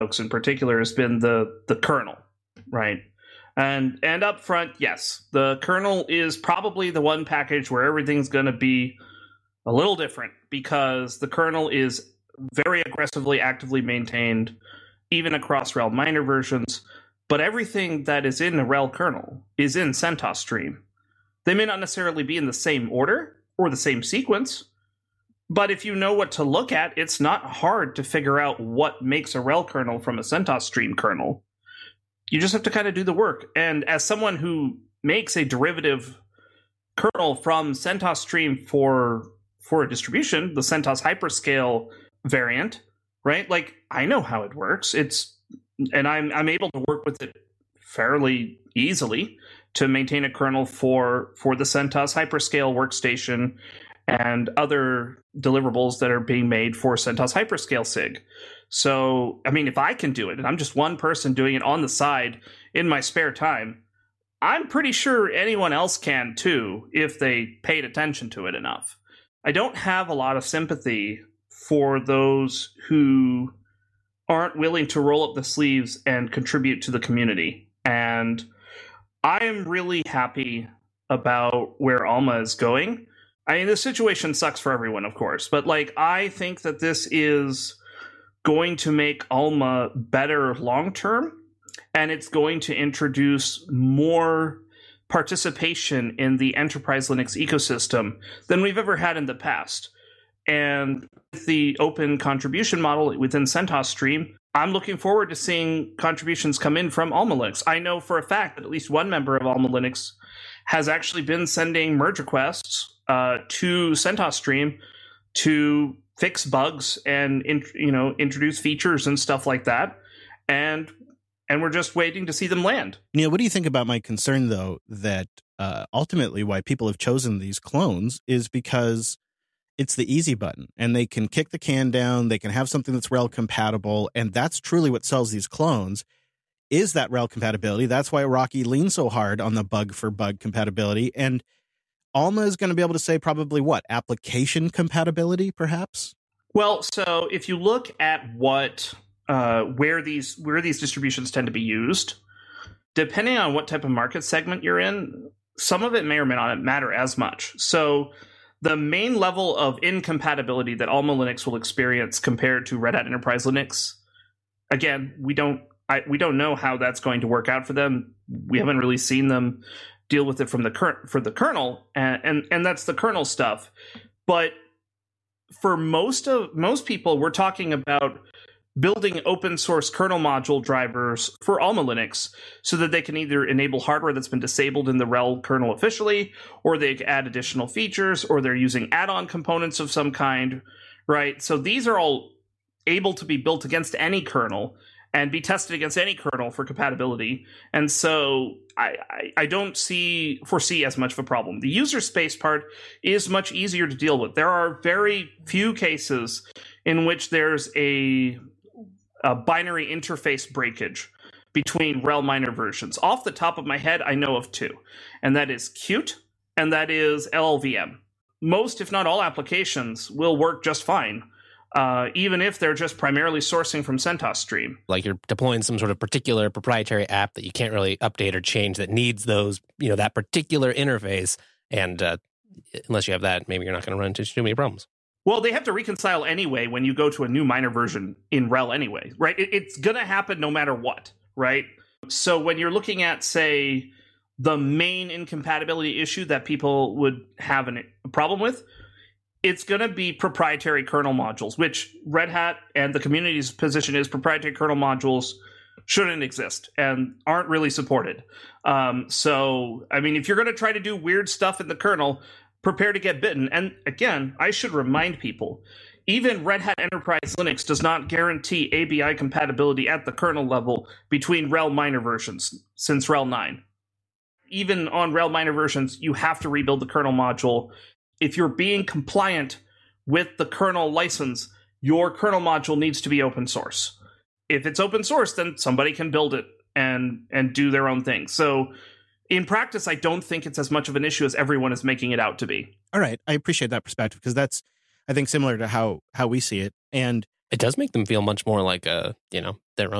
folks in particular has been the kernel, right? And up front, yes, the kernel is probably the one package where everything's going to be a little different because the kernel is very aggressively, actively maintained, even across RHEL minor versions. But everything that is in the RHEL kernel is in CentOS Stream. They may not necessarily be in the same order or the same sequence, but if you know what to look at, it's not hard to figure out what makes a RHEL kernel from a CentOS Stream kernel. You just have to kind of do the work. And as someone who makes a derivative kernel from CentOS Stream for a distribution, the CentOS Hyperscale variant, right? Like, I know how it works. And I'm able to work with it fairly easily to maintain a kernel for the CentOS Hyperscale workstation and other deliverables that are being made for CentOS Hyperscale SIG. So, I mean, if I can do it, and I'm just one person doing it on the side in my spare time, I'm pretty sure anyone else can too, if they paid attention to it enough. I don't have a lot of sympathy for those who aren't willing to roll up the sleeves and contribute to the community. And I am really happy about where Alma is going. I mean, the situation sucks for everyone, of course, but like, I think that this is going to make Alma better long-term, and it's going to introduce more participation in the enterprise Linux ecosystem than we've ever had in the past. And with the open contribution model within CentOS Stream, I'm looking forward to seeing contributions come in from Alma Linux. I know for a fact that at least one member of Alma Linux has actually been sending merge requests to CentOS Stream to fix bugs and introduce features and stuff like that. And we're just waiting to see them land. Neil, what do you think about my concern, though, that ultimately why people have chosen these clones is because it's the easy button, and they can kick the can down, they can have something that's RHEL compatible, and that's truly what sells these clones, is that RHEL compatibility. That's why Rocky leans so hard on the bug for bug compatibility, and Alma is going to be able to say probably what? Application compatibility, perhaps? Well, so if you look at what where these distributions tend to be used, depending on what type of market segment you're in, some of it may or may not matter as much. So the main level of incompatibility that Alma Linux will experience compared to Red Hat Enterprise Linux, again, we don't know how that's going to work out for them. We haven't really seen them deal with it for the kernel, and that's the kernel stuff. But for most people, we're talking about building open source kernel module drivers for Alma Linux so that they can either enable hardware that's been disabled in the RHEL kernel officially, or they can add additional features, or they're using add-on components of some kind, right? So these are all able to be built against any kernel and be tested against any kernel for compatibility. And so I don't foresee as much of a problem. The user space part is much easier to deal with. There are very few cases in which there's a binary interface breakage between RHEL minor versions. Off the top of my head, I know of two, and that is Qt and that is LLVM. Most, if not all, applications will work just fine, even if they're just primarily sourcing from CentOS Stream. Like you're deploying some sort of particular proprietary app that you can't really update or change that needs those, that particular interface. And unless you have that, maybe you're not going to run into too many problems. Well, they have to reconcile anyway when you go to a new minor version in RHEL anyway, right? It's going to happen no matter what, right? So when you're looking at, say, the main incompatibility issue that people would have a problem with, it's going to be proprietary kernel modules, which Red Hat and the community's position is proprietary kernel modules shouldn't exist and aren't really supported. So, I mean, if you're going to try to do weird stuff in the kernel, prepare to get bitten. And again, I should remind people, even Red Hat Enterprise Linux does not guarantee ABI compatibility at the kernel level between RHEL minor versions since RHEL 9. Even on RHEL minor versions, you have to rebuild the kernel module. If you're being compliant with the kernel license, your kernel module needs to be open source. If it's open source, then somebody can build it and do their own thing. So in practice, I don't think it's as much of an issue as everyone is making it out to be. All right. I appreciate that perspective because that's, I think, similar to how we see it. And It does make them feel much more like their